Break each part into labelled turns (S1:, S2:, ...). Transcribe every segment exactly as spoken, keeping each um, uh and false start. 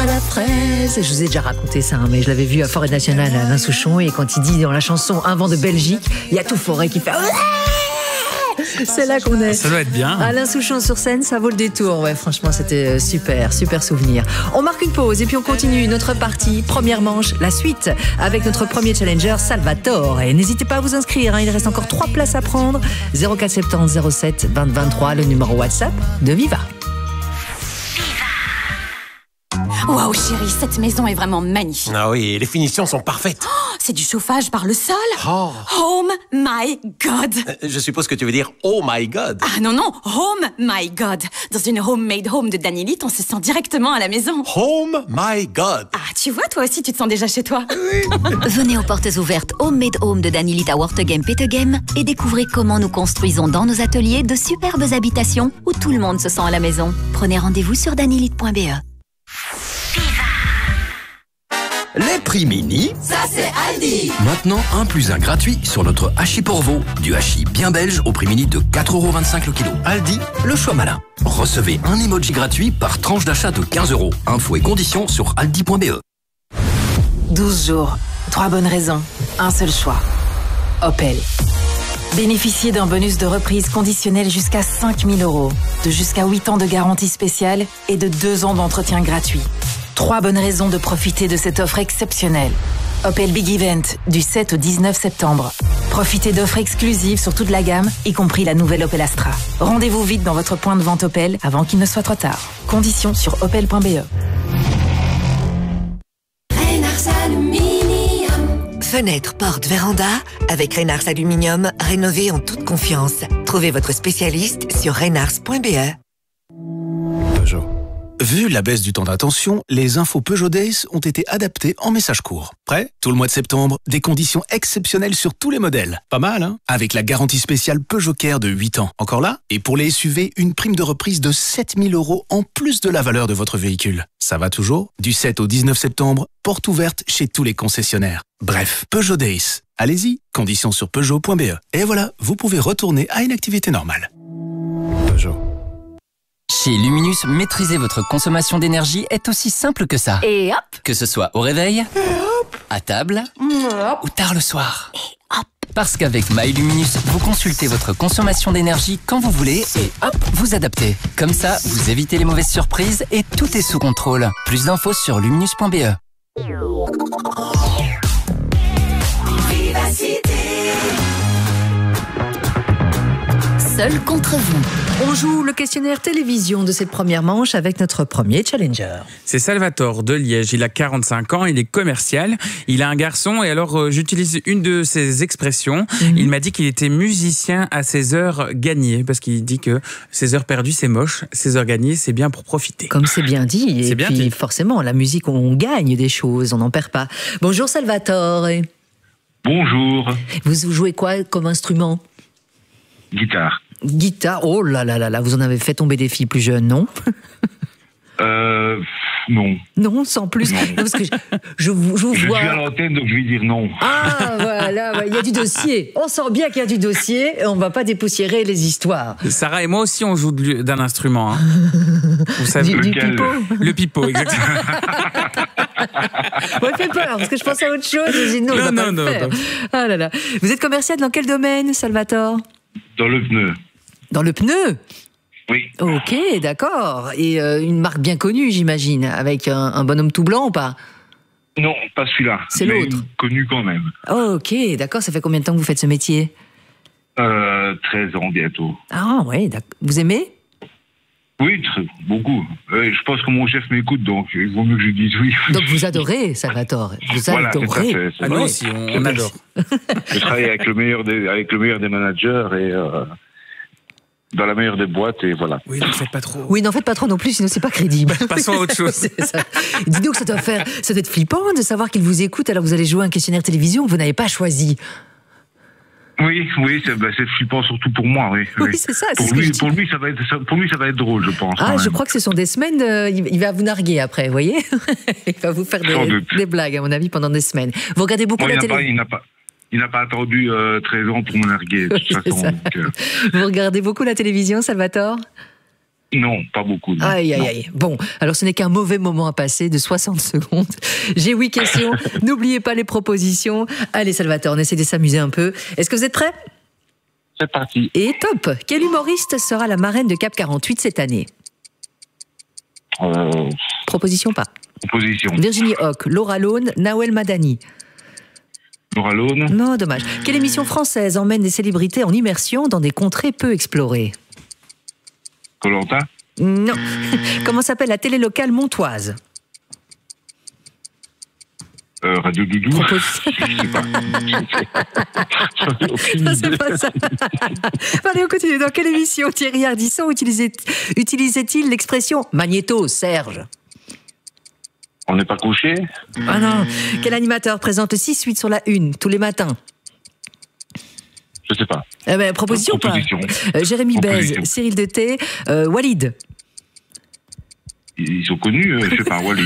S1: à la fraise. Je vous ai déjà raconté ça, hein, mais je l'avais vu à Forêt Nationale à Alain Souchon, et quand il dit dans la chanson Un vent de Belgique, il y a tout Forêt qui fait... C'est là qu'on est.
S2: Ça doit être bien.
S1: Alain Souchon sur scène, ça vaut le détour. Ouais, franchement, c'était super, super souvenir. On marque une pause et puis on continue notre partie. Première manche, la suite avec notre premier challenger, Salvatore. Et n'hésitez pas à vous inscrire, hein, il reste encore trois places à prendre. zéro quatre soixante-dix zéro sept vingt vingt-trois, le numéro WhatsApp de Viva.
S3: Waouh chérie, cette maison est vraiment magnifique.
S4: Ah oui, les finitions sont parfaites.
S3: Oh, c'est du chauffage par le sol.
S4: Oh.
S3: Home my God.
S4: Euh, je suppose que tu veux dire Oh my God.
S3: Ah non, non, Home my God. Dans une homemade home de Danilite, on se sent directement à la maison.
S4: Home my God.
S3: Ah, tu vois, toi aussi, tu te sens déjà chez toi.
S5: Venez aux portes ouvertes Homemade Home de Danilite à Wortegem Petegem et découvrez comment nous construisons dans nos ateliers de superbes habitations où tout le monde se sent à la maison. Prenez rendez-vous sur danilite point b e.
S6: Les prix mini,
S7: ça c'est Aldi.
S6: Maintenant un plus un gratuit sur notre hachis Porvo. Du hachis bien belge au prix mini de quatre euros vingt-cinq le kilo. Aldi, le choix malin. Recevez un emoji gratuit par tranche d'achat de quinze euros. Infos et conditions sur aldi point b e.
S8: douze jours, trois bonnes raisons, un seul choix. Opel. Bénéficiez d'un bonus de reprise conditionnel jusqu'à cinq mille euros, de jusqu'à huit ans de garantie spéciale et de deux ans d'entretien gratuit. Trois bonnes raisons de profiter de cette offre exceptionnelle. Opel Big Event, du sept au dix-neuf septembre. Profitez d'offres exclusives sur toute la gamme, y compris la nouvelle Opel Astra. Rendez-vous vite dans votre point de vente Opel avant qu'il ne soit trop tard. Conditions sur opel point b e.
S9: Fenêtre, porte, véranda, avec Reynars Aluminium, rénovez en toute confiance. Trouvez votre spécialiste sur reynars point b e.
S10: Peugeot. Vu la baisse du temps d'attention, les infos Peugeot Days ont été adaptées en message court. Prêt ? Tout le mois de septembre, des conditions exceptionnelles sur tous les modèles. Pas mal, hein ? Avec la garantie spéciale Peugeot Care de huit ans. Encore là ? Et pour les S U V, une prime de reprise de sept mille euros en plus de la valeur de votre véhicule. Ça va toujours ? Du sept au dix-neuf septembre, porte ouverte chez tous les concessionnaires. Bref, Peugeot Days. Allez-y, conditions sur peugeot point b e. Et voilà, vous pouvez retourner à une activité normale. Peugeot.
S11: Chez Luminus, maîtriser votre consommation d'énergie est aussi simple que ça.
S5: Et hop,
S11: Que ce soit au réveil, à table ou tard le soir.
S5: et hop.
S11: Parce qu'avec MyLuminus, vous consultez votre consommation d'énergie quand vous voulez et hop, vous adaptez. Comme ça, vous évitez les mauvaises surprises et tout est sous contrôle. Plus d'infos sur luminus point b e.
S5: Seul contre vous.
S1: On joue le questionnaire télévision de cette première manche avec notre premier challenger.
S2: C'est Salvatore de Liège, il a quarante-cinq ans, il est commercial, il a un garçon et alors euh, j'utilise une de ses expressions. Mm-hmm. Il m'a dit qu'il était musicien à ses heures gagnées parce qu'il dit que ses heures perdues c'est moche, ses heures gagnées c'est bien pour profiter.
S1: Comme c'est bien dit, et
S2: c'est bien
S1: puis
S2: dit.
S1: Forcément la musique on gagne des choses, on n'en perd pas. Bonjour Salvatore.
S12: Bonjour.
S1: Vous jouez quoi comme instrument ?
S12: Guitare.
S1: Guitare, oh là là là là, vous en avez fait tomber des filles plus jeunes, non ?
S12: Euh, non.
S1: Non, sans plus.
S12: Non.
S1: Non, parce que je, je vous, je vous
S12: Je
S1: vois.
S12: suis à l'antenne, donc je vais dire non.
S1: Ah, voilà, il y a du dossier. On sent bien qu'il y a du dossier et on ne va pas dépoussiérer les histoires.
S2: Sarah et moi aussi on joue de- d'un instrument. Hein. Vous savez,
S1: Du, du
S12: Lequel ?
S1: pipeau.
S2: le pipeau, exactement.
S1: Ouais, fait peur, parce que je pensais à autre chose. Je dis non,
S2: Non,
S1: on va pas
S2: non,
S1: le
S2: non,
S1: faire.
S2: non.
S1: Ah là là. Vous êtes commercial dans quel domaine, Salvatore ?
S12: Dans le pneu.
S1: Dans le pneu ?
S12: Oui.
S1: Ok, d'accord. Et euh, une marque bien connue, j'imagine, avec un, un bonhomme tout blanc ou pas ?
S12: Non, pas celui-là.
S1: C'est
S12: mais
S1: l'autre.
S12: Connu quand même.
S1: Ok, d'accord. Ça fait combien de temps que vous faites ce métier ?
S12: Euh, treize ans bientôt.
S1: Ah ouais, d'accord. Vous aimez ?
S12: Oui, très, beaucoup. Euh, je pense que mon chef m'écoute, donc il vaut mieux que je dise oui.
S1: Donc vous adorez, Salvatore. Vous
S12: Voilà, c'est ça,
S1: adorez.
S12: c'est- c'est
S2: Ah, nous
S12: vrai.
S2: aussi, on, on adore.
S12: Je travaille avec le meilleur des, avec le meilleur des managers et euh, dans la meilleure des boîtes et voilà.
S2: Oui, ne faites pas trop.
S1: Oui, n'en faites pas trop non plus, sinon c'est pas crédible.
S2: Passons à autre chose.
S1: C'est ça. Dis donc, ça doit faire, ça doit être flippant de savoir qu'il vous écoute alors vous allez jouer un questionnaire télévision que vous n'avez pas choisi.
S12: Oui, oui, c'est, bah, c'est flippant surtout pour moi, oui.
S1: Oui, c'est ça, c'est
S12: Pour
S1: ce que
S12: lui,
S1: je dis.
S12: pour lui, ça va être, ça- pour lui, ça va être drôle, je pense.
S1: Ah,
S12: quand
S1: je
S12: même.
S1: crois que ce sont des semaines, euh, il il va vous narguer après, vous voyez. Il va vous faire
S12: Sans
S1: des,
S12: doute.
S1: des blagues, à mon avis, pendant des semaines. Vous regardez beaucoup
S12: Bon, il
S1: la
S12: n'a
S1: télé
S12: pas, il n'a pas, il n'a pas attendu euh, treize ans pour me narguer, de toute
S1: Oui, c'est
S12: façon.
S1: ça.
S12: donc, euh,
S1: Vous regardez beaucoup la télévision, Salvatore ?
S12: Non, pas beaucoup. Non.
S1: Aïe, aïe, aïe. Bon, alors ce n'est qu'un mauvais moment à passer de soixante secondes. J'ai huit questions. N'oubliez pas les propositions. Allez, Salvatore, on essaie de s'amuser un peu. Est-ce que vous êtes prêts ?
S12: C'est parti.
S1: Et top. Quel humoriste sera la marraine de Cap quarante-huit cette année ?
S12: Euh...
S1: Proposition pas.
S12: Proposition.
S1: Virginie Hoc, Laura Lone, Nawel Madani.
S12: Laura Lone.
S1: Non, dommage. Quelle émission française emmène des célébrités en immersion dans des contrées peu explorées ?
S12: Koh-Lanta.
S1: Non. Comment s'appelle la télé locale montoise ?
S12: Euh, Radio Doudou.
S1: Propos...
S12: Je sais pas.
S1: Non, c'est pas ça. Allez, on continue. Dans quelle émission Thierry Ardisson utilisait... utilisait-il l'expression magnéto, Serge ?
S12: On n'est pas couché.
S1: Ah non. Quel animateur présente six huit sur la une tous les matins ?
S12: Je sais pas.
S1: Eh ben, proposition,
S12: proposition.
S1: pas. Euh, Jérémy Bèze, Cyril Deté, euh, Walid.
S12: Ils sont connus, euh, je sais pas, Walid.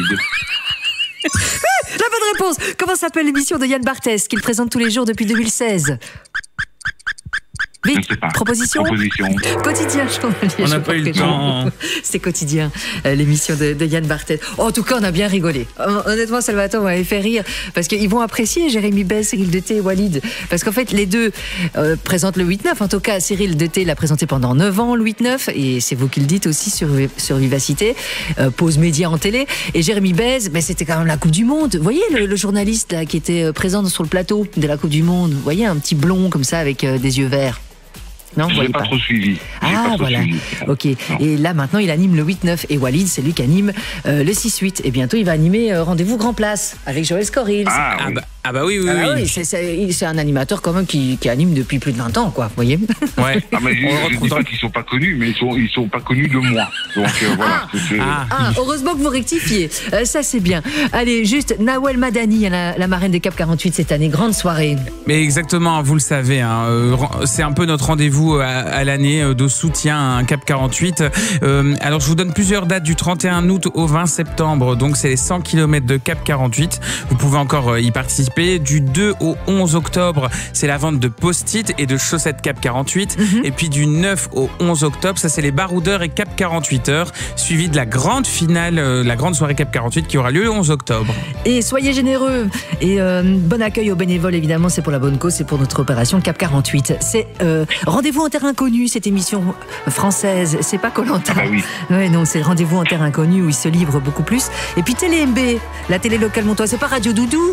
S1: La bonne réponse. Comment s'appelle l'émission de Yann Barthès qu'il présente tous les jours depuis deux mille seize ?
S12: Je ne sais pas.
S1: Proposition.
S12: Proposition.
S1: Quotidien journalier.
S2: On n'a pas eu le temps.
S1: C'est Quotidien, euh, l'émission de, de Yann Barthès. Oh, en tout cas, on a bien rigolé. Honnêtement, Salvatore m'avait fait rire parce qu'ils vont apprécier Jérémy Bèze, Cyril Deté et Walid. Parce qu'en fait, les deux euh, présentent le huit neuf. En tout cas, Cyril Deté l'a présenté pendant neuf ans, le huit neuf. Et c'est vous qui le dites aussi sur, sur Vivacité. Euh, pause média en télé. Et Jérémy Bèze, ben, c'était quand même la Coupe du Monde. Vous voyez le, le journaliste là, qui était présent sur le plateau de la Coupe du Monde. Vous voyez, un petit blond comme ça avec euh, des yeux verts. Non,
S12: je n'ai pas, pas trop suivi.
S1: Ah,
S12: pas trop
S1: voilà.
S12: Suivi.
S1: Ok.
S12: Non.
S1: Et là, maintenant, il anime le huit neuf. Et Walid, c'est lui qui anime euh, le six huit. Et bientôt, il va animer euh, Rendez-vous Grand Place avec Joël Scoril.
S12: Ah,
S2: Ah,
S12: oui.
S2: bah, ah bah oui, oui,
S1: Ah
S2: oui.
S1: oui, c'est, c'est, c'est un animateur quand même qui, qui anime depuis plus de vingt ans, quoi. Vous voyez ?
S2: Ouais.
S12: Ah, mais je
S2: On le
S12: ne
S2: retrouve
S12: dis
S2: dans-
S12: pas qu'ils ne sont pas connus, mais ils sont, ils sont pas connus de moi. Donc euh, voilà. c'est- c'est-
S2: Ah.
S1: Ah, heureusement que vous rectifiez. Euh, ça, c'est bien. Allez, juste, Nawel Madani, la, la marraine de Cap quarante-huit cette année. Grande soirée.
S2: Mais exactement, vous le savez, hein, euh, c'est un peu notre rendez-vous à, à l'année euh, de soutien à Cap quarante-huit. Euh, alors, je vous donne plusieurs dates du trente et un août au vingt septembre. Donc, c'est les cent kilomètres de Cap quarante-huit. Vous pouvez encore euh, y participer. Du deux au onze octobre, c'est la vente de post-it et de chaussettes Cap quarante-huit. Mm-hmm. Et puis, du neuf au onze octobre, ça, c'est les baroudeurs et Cap quarante-huit heures, suivi de la grande finale, euh, la grande soirée Cap quarante-huit qui aura lieu le onze octobre.
S1: Et soyez généreux. Et euh, bon accueil aux bénévoles, évidemment, c'est pour la bonne cause, c'est pour notre opération Cap quarante-huit. C'est euh, Rendez-vous en terre inconnue, cette émission française. C'est pas Koh-Lanta.
S12: Ah bah oui.
S1: Ouais, non, c'est Rendez-vous en terre inconnue où ils se livrent beaucoup plus. Et puis Télé M B, la télé locale montoise, c'est pas Radio Doudou.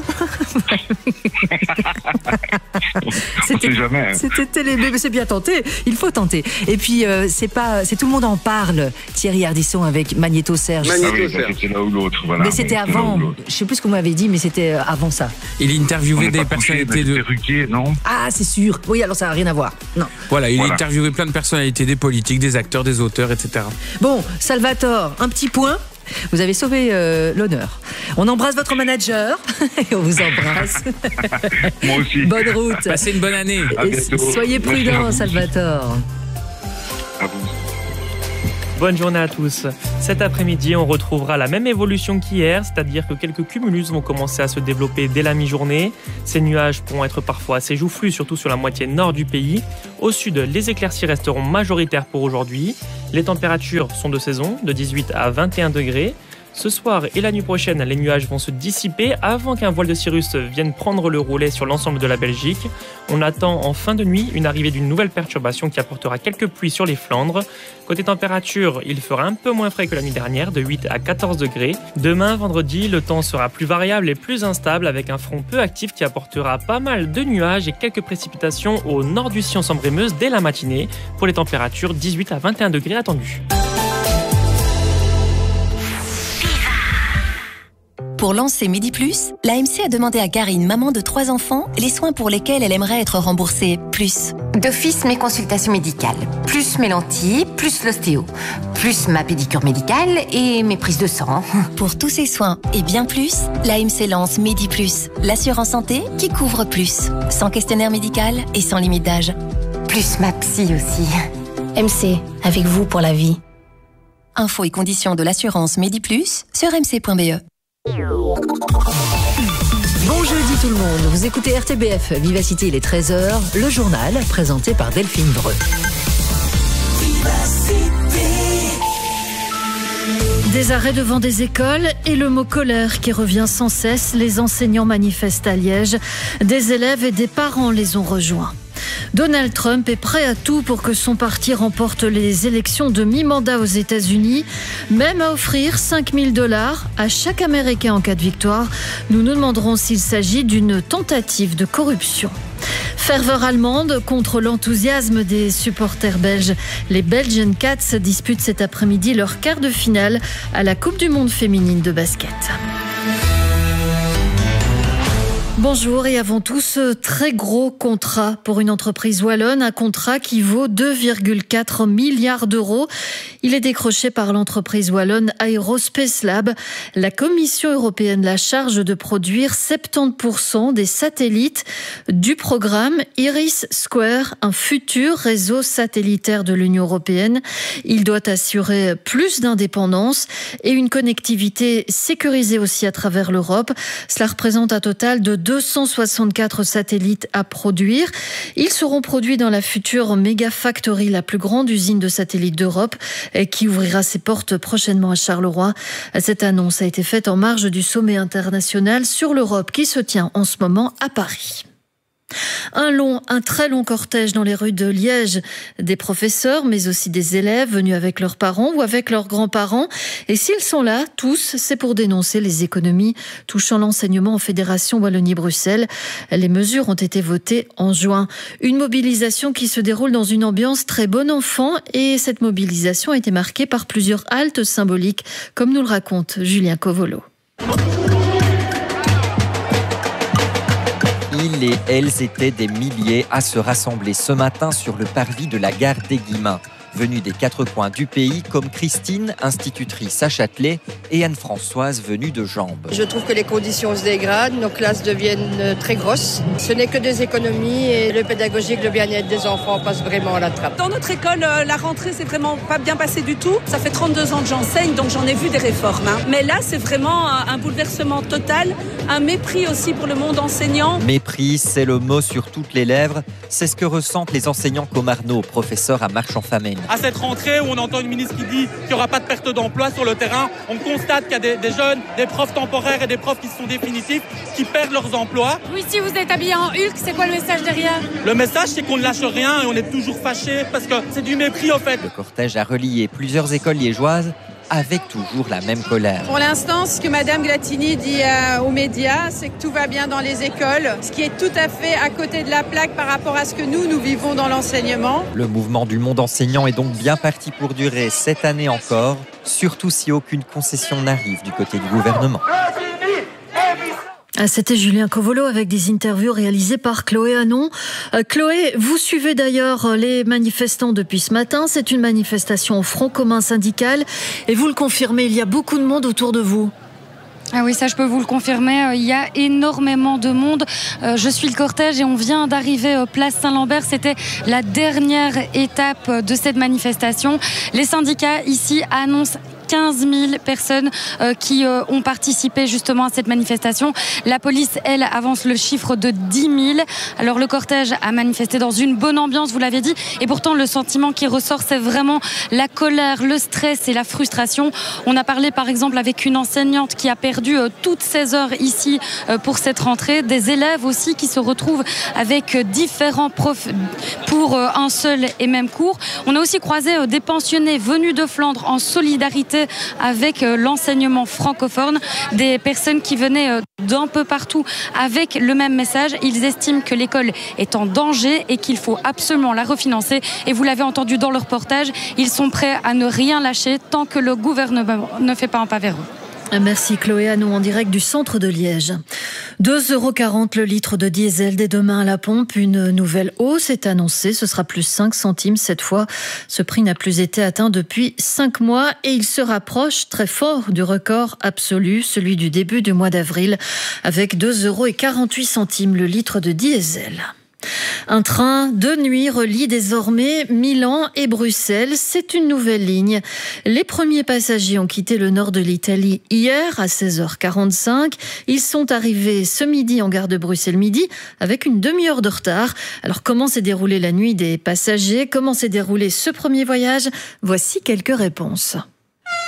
S12: On sait jamais. Hein.
S1: C'était Télé M B, mais c'est bien tenté. Il faut tenter. Et puis euh, c'est pas, c'est Tout le monde en parle. Thierry Ardisson avec Magnéto Serge.
S12: Ah oui, ça, c'était l'un ou l'autre. Voilà.
S1: Mais c'était
S12: C'était l'un
S1: avant.
S12: ou l'autre.
S1: Je sais plus ce que vous m'avez dit, mais c'était euh, avant ça.
S2: Il
S12: On
S2: interviewait
S12: n'est
S2: des
S12: pas couché,
S2: personnalités
S12: mais
S2: de...
S12: perruquier, non.
S1: Ah, c'est sûr. Oui, alors ça n'a rien à voir. Non.
S2: Voilà, il
S12: Voilà.
S2: a interviewé plein de personnalités, des politiques, des acteurs, des auteurs, et cetera.
S1: Bon, Salvatore, un petit point. Vous avez sauvé euh, l'honneur. On embrasse votre manager et on vous embrasse.
S12: Moi aussi.
S1: Bonne route.
S2: Passez une bonne année.
S12: À
S1: Et
S12: bientôt.
S1: soyez
S12: Merci à
S1: prudents,
S12: vous.
S1: Salvatore.
S12: À vous.
S7: Bonne journée à tous. Cet après-midi, on retrouvera la même évolution qu'hier, c'est-à-dire que quelques cumulus vont commencer à se développer dès la mi-journée. Ces nuages pourront être parfois assez joufflus, surtout sur la moitié nord du pays. Au sud, les éclaircies resteront majoritaires pour aujourd'hui. Les températures sont de saison, de dix-huit à vingt et un degrés. Ce soir et la nuit prochaine, les nuages vont se dissiper avant qu'un voile de cirrus vienne prendre le relais sur l'ensemble de la Belgique. On attend en fin de nuit une arrivée d'une nouvelle perturbation qui apportera quelques pluies sur les Flandres. Côté température, il fera un peu moins frais que la nuit dernière, de huit à quatorze degrés. Demain, vendredi, le temps sera plus variable et plus instable avec un front peu actif qui apportera pas mal de nuages et quelques précipitations au nord du sillon Sambre-et-Meuse dès la matinée. Pour les températures, dix-huit à vingt et un degrés attendus.
S13: Pour lancer Midi Plus, l'A M C a demandé à Karine, maman de trois enfants, les soins pour lesquels elle aimerait être remboursée plus.
S14: D'office, mes consultations médicales, plus mes lentilles, plus l'ostéo, plus ma pédicure médicale et mes prises de sang.
S13: Pour tous ces soins et bien plus, l'A M C lance Midi Plus, l'assurance santé qui couvre plus, sans questionnaire médical et sans limite d'âge.
S14: Plus ma psy aussi.
S13: M C, avec vous pour la vie. Infos et conditions de l'assurance Midi Plus sur m c point b e.
S1: Bon jeudi tout le monde, vous écoutez R T B F, Vivacité, il est treize heures, le journal présenté par Delphine Breu.
S15: Des arrêts devant des écoles et le mot colère qui revient sans cesse. Les enseignants manifestent à Liège. Des élèves et des parents les ont rejoints. Donald Trump est prêt à tout pour que son parti remporte les élections de mi-mandat aux États-Unis, même à offrir cinq mille dollars à chaque Américain en cas de victoire. Nous nous demanderons s'il s'agit d'une tentative de corruption. Ferveur allemande contre l'enthousiasme des supporters belges. Les Belgian Cats disputent cet après-midi leur quart de finale à la Coupe du Monde féminine de basket. Bonjour et avant tout ce très gros contrat pour une entreprise wallonne, un contrat qui vaut deux virgule quatre milliards d'euros. Il est décroché par l'entreprise wallonne Aerospace Lab. La Commission européenne la charge de produire soixante-dix pour cent des satellites du programme Iris Square, un futur réseau satellitaire de l'Union européenne. Il doit assurer plus d'indépendance et une connectivité sécurisée aussi à travers l'Europe. Cela représente un total de deux cent soixante-quatre satellites à produire. Ils seront produits dans la future Mega Factory, la plus grande usine de satellites d'Europe, qui ouvrira ses portes prochainement à Charleroi. Cette annonce a été faite en marge du sommet international sur l'Europe qui se tient en ce moment à Paris. Un long, un très long cortège dans les rues de Liège, des professeurs, mais aussi des élèves venus avec leurs parents ou avec leurs grands-parents. Et s'ils sont là, tous, c'est pour dénoncer les économies touchant l'enseignement en Fédération Wallonie-Bruxelles. Les mesures ont été votées en juin. Une mobilisation qui se déroule dans une ambiance très bon enfant et cette mobilisation a été marquée par plusieurs haltes symboliques, comme nous le raconte Julien Covolo.
S16: Ils et elles étaient des milliers à se rassembler ce matin sur le parvis de la gare d'Aiguimont. Venus des quatre coins du pays, comme Christine, institutrice à Châtelet, et Anne-Françoise, venue de Jambes.
S17: Je trouve que les conditions se dégradent, nos classes deviennent très grosses. Ce n'est que des économies et le pédagogique, le bien-être des enfants passe vraiment à la trappe.
S18: Dans notre école, la rentrée s'est vraiment pas bien passée du tout. Ça fait trente-deux ans que j'enseigne, donc j'en ai vu des réformes. Hein. Mais là, c'est vraiment un bouleversement total, un mépris aussi pour le monde enseignant.
S16: Mépris, c'est le mot sur toutes les lèvres. C'est ce que ressentent les enseignants comme Arnaud, professeur à Marchand-Famenne.
S19: À cette rentrée où on entend une ministre qui dit qu'il n'y aura pas de perte d'emploi sur le terrain, on constate qu'il y a des, des jeunes, des profs temporaires et des profs qui sont définitifs, qui perdent leurs emplois.
S20: Oui, si vous êtes habillé en Hulk, c'est quoi le message derrière?
S19: Le message, c'est qu'on ne lâche rien et on est toujours fâchés parce que c'est du mépris au fait.
S16: Le cortège a relié plusieurs écoles liégeoises avec toujours la même colère.
S17: Pour l'instant, ce que Madame Glatini dit euh, aux médias, c'est que tout va bien dans les écoles, ce qui est tout à fait à côté de la plaque par rapport à ce que nous, nous vivons dans l'enseignement.
S16: Le mouvement du monde enseignant est donc bien parti pour durer cette année encore, surtout si aucune concession n'arrive du côté du gouvernement.
S15: C'était Julien Covolo avec des interviews réalisées par Chloé Hanon. Euh, Chloé, vous suivez d'ailleurs les manifestants depuis ce matin. C'est une manifestation au Front commun syndical. Et vous le confirmez, il y a beaucoup de monde autour de vous.
S20: Ah oui, ça je peux vous le confirmer, il y a énormément de monde. Je suis le cortège et on vient d'arriver place Saint-Lambert. C'était la dernière étape de cette manifestation. Les syndicats ici annoncent quinze mille personnes euh, qui euh, ont participé justement à cette manifestation. La police, elle, avance le chiffre de dix mille. Alors le cortège a manifesté dans une bonne ambiance, vous l'avez dit, et pourtant le sentiment qui ressort, c'est vraiment la colère, le stress et la frustration. On a parlé par exemple avec une enseignante qui a perdu euh, toutes ses heures ici euh, pour cette rentrée, des élèves aussi qui se retrouvent avec euh, différents profs pour euh, un seul et même cours. On a aussi croisé euh, des pensionnés venus de Flandre en solidarité avec l'enseignement francophone, des personnes qui venaient d'un peu partout avec le même message. Ils estiment que l'école est en danger et qu'il faut absolument la refinancer. Et vous l'avez entendu dans le reportage, ils sont prêts à ne rien lâcher tant que le gouvernement ne fait pas un pas vers eux.
S15: Merci Chloé Hanon en direct du centre de Liège. deux euros quarante le litre de diesel dès demain à la pompe. Une nouvelle hausse est annoncée. Ce sera plus cinq centimes cette fois. Ce prix n'a plus été atteint depuis cinq mois et il se rapproche très fort du record absolu, celui du début du mois d'avril, avec deux euros quarante-huit le litre de diesel. Un train de nuit relie désormais Milan et Bruxelles. C'est une nouvelle ligne. Les premiers passagers ont quitté le nord de l'Italie hier à seize heures quarante-cinq. Ils sont arrivés ce midi en gare de Bruxelles midi avec une demi-heure de retard. Alors comment s'est déroulée la nuit des passagers? Comment s'est déroulé ce premier voyage? Voici quelques réponses.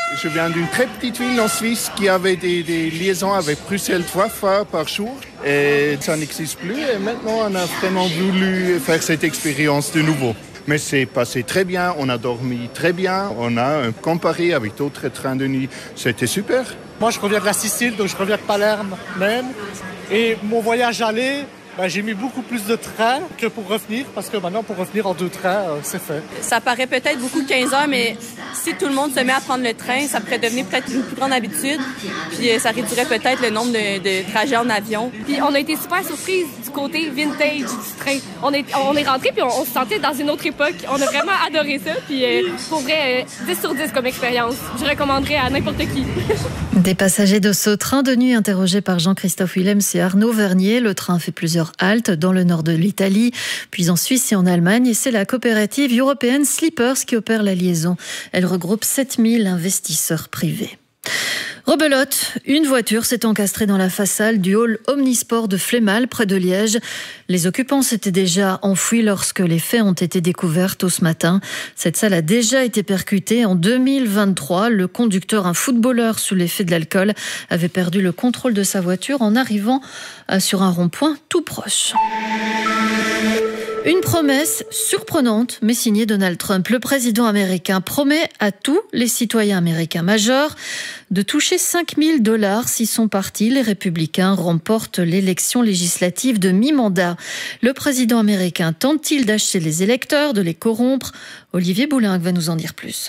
S21: Je viens d'une très petite ville en Suisse qui avait des, des liaisons avec Bruxelles trois fois par jour et ça n'existe plus et maintenant on a vraiment voulu faire cette expérience de nouveau. Mais c'est passé très bien, on a dormi très bien, on a comparé avec d'autres trains de nuit, c'était super.
S22: Moi je reviens de la Sicile, donc je reviens de Palerme même et mon voyage aller, ben, j'ai mis beaucoup plus de trains que pour revenir, parce que maintenant, pour revenir en deux trains, euh, c'est fait.
S23: Ça paraît peut-être beaucoup quinze heures, mais si tout le monde se met à prendre le train, ça pourrait devenir peut-être une plus grande habitude. Puis ça réduirait peut-être le nombre de, de trajets en avion.
S24: Puis on a été super surprise du côté vintage du train. On est, on est rentré puis on, on se sentait dans une autre époque. On a vraiment adoré ça. Puis euh, pour vrai, euh, dix sur dix comme expérience. Je recommanderais à n'importe qui.
S15: Des passagers de ce train de nuit interrogés par Jean-Christophe Willems et Arnaud Vernier. Le train fait plusieurs haltes dans le nord de l'Italie, puis en Suisse et en Allemagne. Et c'est la coopérative européenne Sleepers qui opère la liaison. Elle regroupe sept mille investisseurs privés. Rebelote, une voiture s'est encastrée dans la façade du hall Omnisport de Flémal, près de Liège. Les occupants s'étaient déjà enfouis lorsque les faits ont été découverts tôt ce matin. Cette salle a déjà été percutée en deux mille vingt-trois. Le conducteur, un footballeur sous l'effet de l'alcool, avait perdu le contrôle de sa voiture en arrivant sur un rond-point tout proche. Une promesse surprenante, mais signée Donald Trump. Le président américain promet à tous les citoyens américains majeurs de toucher cinq mille dollars si son parti, les Républicains, remporte l'élection législative de mi-mandat. Le président américain tente-t-il d'acheter les électeurs, de les corrompre ? Olivier Boulinck va nous en dire plus.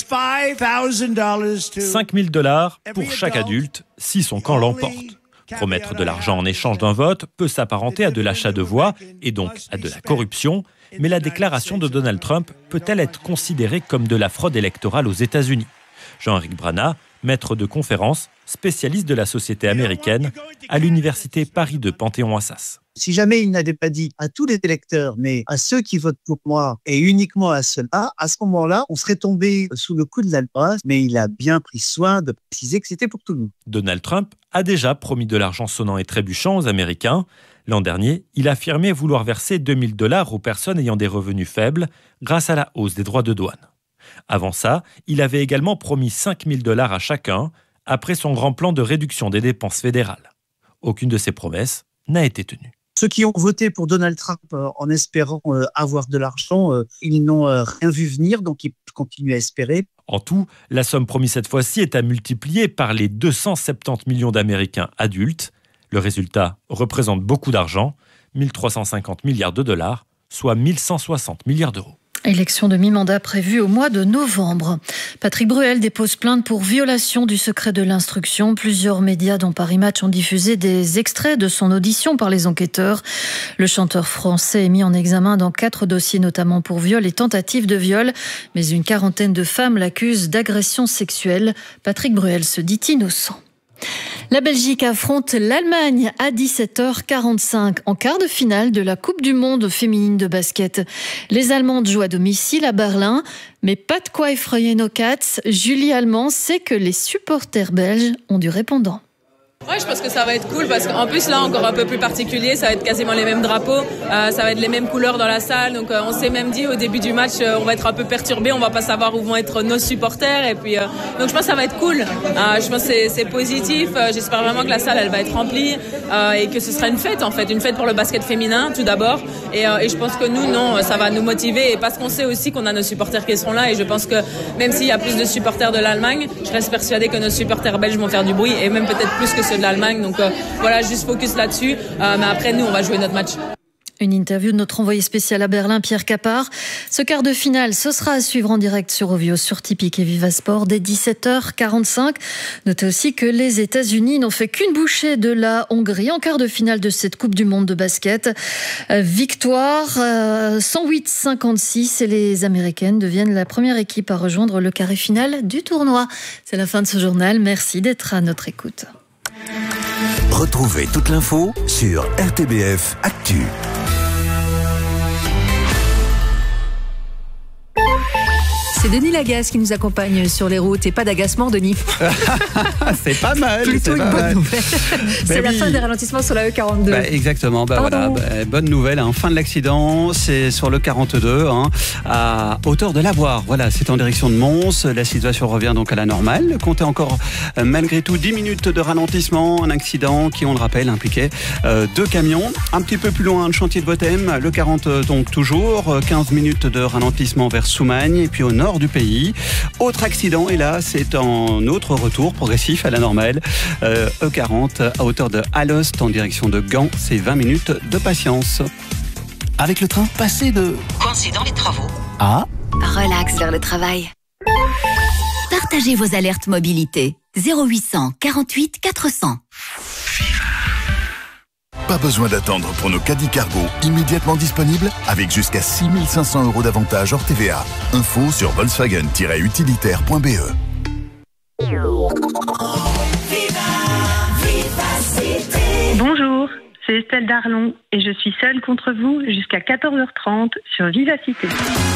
S25: cinq mille dollars pour chaque adulte si son camp l'emporte. Promettre de l'argent en échange d'un vote peut s'apparenter à de l'achat de voix et donc à de la corruption, mais la déclaration de Donald Trump peut-elle être considérée comme de la fraude électorale aux États-Unis ? Jean-Éric Brana, maître de conférence, spécialiste de la société américaine à l'université Paris de Panthéon-Assas.
S26: Si jamais il n'avait pas dit à tous les électeurs, mais à ceux qui votent pour moi et uniquement à ceux-là, à ce moment-là, on serait tombé sous le coup de la loi, mais il a bien pris soin de préciser que c'était pour tout le monde.
S25: Donald Trump a déjà promis de l'argent sonnant et trébuchant aux Américains. L'an dernier, il affirmait vouloir verser deux mille dollars aux personnes ayant des revenus faibles grâce à la hausse des droits de douane. Avant ça, il avait également promis cinq mille dollars à chacun après son grand plan de réduction des dépenses fédérales. Aucune de ces promesses n'a été tenue.
S26: Ceux qui ont voté pour Donald Trump euh, en espérant euh, avoir de l'argent, euh, ils n'ont euh, rien vu venir, donc ils continuent à espérer.
S25: En tout, la somme promise cette fois-ci est à multiplier par les deux cent soixante-dix millions d'Américains adultes. Le résultat représente beaucoup d'argent, mille trois cent cinquante milliards de dollars, soit mille cent soixante milliards d'euros.
S15: Élection de mi-mandat prévue au mois de novembre. Patrick Bruel dépose plainte pour violation du secret de l'instruction. Plusieurs médias, dont Paris Match, ont diffusé des extraits de son audition par les enquêteurs. Le chanteur français est mis en examen dans quatre dossiers, notamment pour viol et tentative de viol. Mais une quarantaine de femmes l'accusent d'agression sexuelle. Patrick Bruel se dit innocent. La Belgique affronte l'Allemagne à dix-sept heures quarante-cinq en quart de finale de la Coupe du Monde féminine de basket. Les Allemandes jouent à domicile à Berlin, mais pas de quoi effrayer nos Cats. Julie Allemand sait que les supporters belges ont du répondant.
S23: Ouais, je pense que ça va être cool parce qu'en plus là encore un peu plus particulier, ça va être quasiment les mêmes drapeaux, euh, ça va être les mêmes couleurs dans la salle, donc euh, on s'est même dit au début du match euh, on va être un peu perturbé, on va pas savoir où vont être nos supporters et puis euh, donc je pense que ça va être cool, euh, je pense que c'est, c'est positif, euh, j'espère vraiment que la salle elle va être remplie euh, et que ce sera une fête en fait, une fête pour le basket féminin tout d'abord et, euh, et je pense que nous non, ça va nous motiver et parce qu'on sait aussi qu'on a nos supporters qui seront là et je pense que même s'il y a plus de supporters de l'Allemagne, je reste persuadée que nos supporters belges vont faire du bruit et même peut-être plus que ceux de l'Allemagne, donc euh, voilà, juste focus là-dessus, euh, mais après nous on va jouer notre match.
S15: Une interview de notre envoyé spécial à Berlin, Pierre Capard. Ce quart de finale, ce sera à suivre en direct sur Ovio, sur Tipeee et Vivasport dès dix-sept heures quarante-cinq. Notez aussi que les États-Unis n'ont fait qu'une bouchée de la Hongrie en quart de finale de cette Coupe du Monde de basket. Euh, victoire euh, cent huit cinquante-six et les Américaines deviennent la première équipe à rejoindre le carré final du tournoi. C'est la fin de ce journal. Merci d'être à notre écoute.
S27: Retrouvez toute l'info sur R T B F Actu.
S1: C'est Denis Lagasse qui nous accompagne sur les routes et pas d'agacement, Denis.
S3: C'est pas mal.
S1: Plutôt une
S3: pas
S1: bonne
S3: mal.
S1: nouvelle. C'est
S3: Ben
S1: la
S3: oui.
S1: fin des ralentissements sur la E quarante-deux.
S3: Bah, exactement, bah, voilà, bah, bonne nouvelle, hein. Fin de l'accident, c'est sur le quarante-deux, hein, à hauteur de la Boire. Voilà, c'est en direction de Mons, la situation revient donc à la normale. Comptez encore euh, malgré tout dix minutes de ralentissement, un accident qui, on le rappelle, impliquait euh, deux camions. Un petit peu plus loin, le chantier de Bothème, le quarante donc toujours, quinze minutes de ralentissement vers Soumagne et puis au nord du pays. Autre accident, et là c'est en autre retour progressif à la normale, euh, E quarante à hauteur de Alost en direction de Gand, c'est vingt minutes de patience. Avec le train, passé de...
S5: Coincé dans les travaux.
S3: Ah,
S5: Relax vers le travail. Partagez vos alertes mobilité. zéro huit cent quarante-huit quatre cents.
S4: Pas besoin d'attendre pour nos caddies cargo immédiatement disponibles avec jusqu'à six mille cinq cents euros d'avantage hors T V A. Info sur volkswagen tiret utilitaire point b e.
S6: Bonjour, c'est Estelle Darlon et je suis seule contre vous jusqu'à quatorze heures trente sur Vivacité.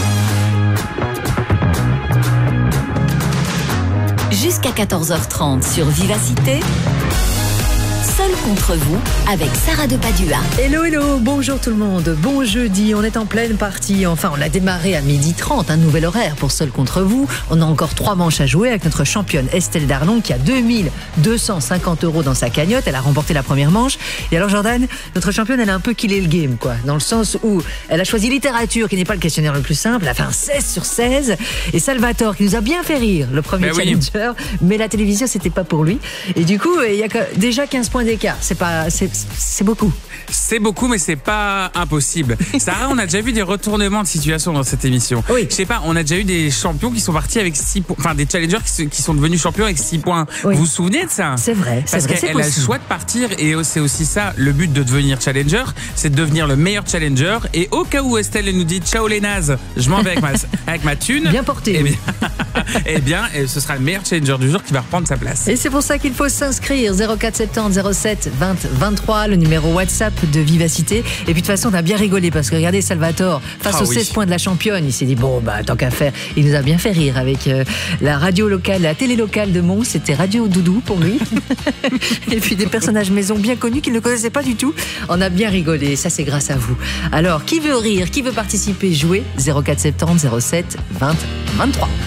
S5: Jusqu'à quatorze heures trente sur Vivacité. Seul contre vous avec Sarah de Padua.
S1: Hello, hello, bonjour tout le monde, bon jeudi, on est en pleine partie, enfin on a démarré à midi trente, un nouvel horaire pour Seul contre vous. On a encore trois manches à jouer avec notre championne Estelle Darlon qui a deux mille deux cent cinquante euros dans sa cagnotte, elle a remporté la première manche. Et alors Jordan, notre championne elle a un peu killé le game quoi, dans le sens où elle a choisi littérature qui n'est pas le questionnaire le plus simple, elle a fait un seize sur seize, et Salvatore qui nous a bien fait rire, le premier
S2: Mais oui.
S1: challenger, mais la télévision c'était pas pour lui. Et du coup il y a que- déjà quinze points d'écart, c'est pas, c'est, c'est beaucoup.
S2: C'est beaucoup, mais c'est pas impossible. Sarah, on a déjà vu des retournements de situation dans cette émission.
S1: Oui.
S2: Je sais pas, on a déjà eu des champions qui sont partis avec six points, enfin des challengers qui, se- qui sont devenus champions avec six points.
S1: Oui.
S2: Vous vous souvenez de ça?
S1: C'est vrai, c'est
S2: Parce
S1: vrai, c'est
S2: qu'elle a le
S1: possible.
S2: choix de partir et c'est aussi ça, le but de devenir challenger, c'est de devenir le meilleur challenger. Et au cas où Estelle elle nous dit ciao les nazes, je m'en vais avec ma, avec ma thune.
S1: Bien porté.
S2: Eh
S1: oui.
S2: bien, eh bien, et ce sera le meilleur challenger du jour qui va reprendre sa place.
S1: Et c'est pour ça qu'il faut s'inscrire. zéro quatre soixante-dix zéro sept vingt vingt-trois, le numéro WhatsApp de Vivacité. Et puis de toute façon, on a bien rigolé parce que regardez Salvatore, face
S2: Ah
S1: aux
S2: oui.
S1: seize points de la championne, il s'est dit bon, bah tant qu'à faire. Il nous a bien fait rire avec euh, la radio locale, la télé locale de Mons. C'était Radio Doudou pour lui. Et puis des personnages maison bien connus qu'il ne connaissait pas du tout. On a bien rigolé. Ça, c'est grâce à vous. Alors, qui veut rire, qui veut participer, jouer zéro quatre soixante-dix zéro sept vingt vingt-trois.